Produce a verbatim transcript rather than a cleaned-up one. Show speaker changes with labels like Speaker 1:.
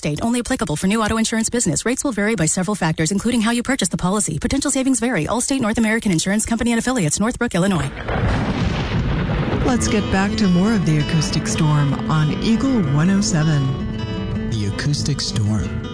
Speaker 1: Allstate. Only applicable for new auto insurance business. Rates will vary by several factors, including how you purchase the policy. Potential savings vary. Allstate North American Insurance Company and affiliates, Northbrook, Illinois.
Speaker 2: Let's get back to more of the Acoustic Storm on Eagle one oh seven.
Speaker 3: The Acoustic Storm.